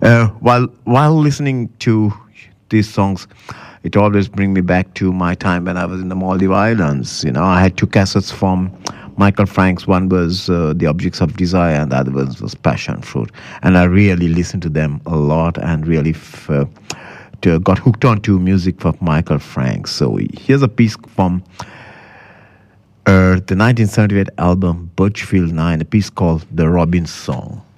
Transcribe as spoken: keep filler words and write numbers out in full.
Uh, while while listening to these songs, it always bring me back to my time when I was in the Maldive Islands. You know, I had two cassettes from Michael Franks. One was uh, The Objects of Desire, and the other was, was Passion Fruit. And I really listened to them a lot, and really f- uh, to, got hooked on to music from Michael Franks. So here's a piece from uh, the nineteen seventy-eight album Birchfield Nine, a piece called The Robin Song.